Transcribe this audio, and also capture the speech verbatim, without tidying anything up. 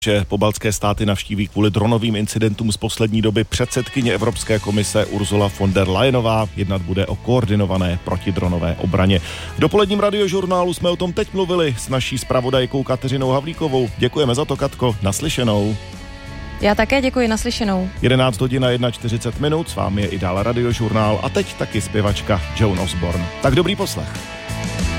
že pobaltské státy navštíví kvůli dronovým incidentům z poslední doby předsedkyně Evropské komise Ursula von der Leyenová. Jednat bude o koordinované protidronové obraně. V dopoledním radiožurnálu jsme o tom teď mluvili s naší zpravodajkou Kateřinou Havlíkovou. Děkujeme za to, Katko. Naslyšenou. Já také děkuji, naslyšenou. jedenáct hodin a čtyřicet jedna minut, s vámi je i dál radiožurnál a teď taky zpěvačka Joan Osborne. Tak dobrý poslech.